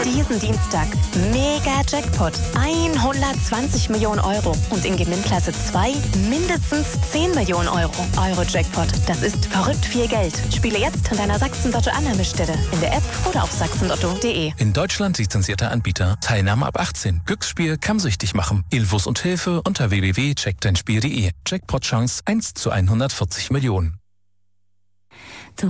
Diesen Dienstag Mega Jackpot 120 Millionen Euro und in Gewinnklasse 2 mindestens 10 Millionen Euro. Euro-Jackpot, das ist verrückt viel Geld. Spiele jetzt an deiner Sachsen-Lotto-Annahmestelle, in der App oder auf sachsenlotto.de. In Deutschland lizenzierter Anbieter. Teilnahme ab 18. Glücksspiel kann süchtig machen. Infos und Hilfe unter www.checkdeinspiel.de. Jackpot-Chance 1 zu 140 Millionen.